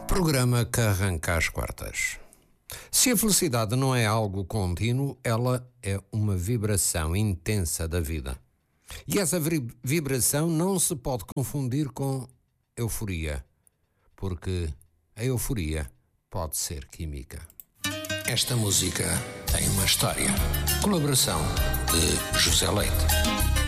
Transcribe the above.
Programa que arranca às quartas. Se a felicidade não é algo contínuo, ela é uma vibração intensa da vida. E essa vibração não se pode confundir com euforia, porque a euforia pode ser química. Esta música tem uma história. Colaboração de José Leite.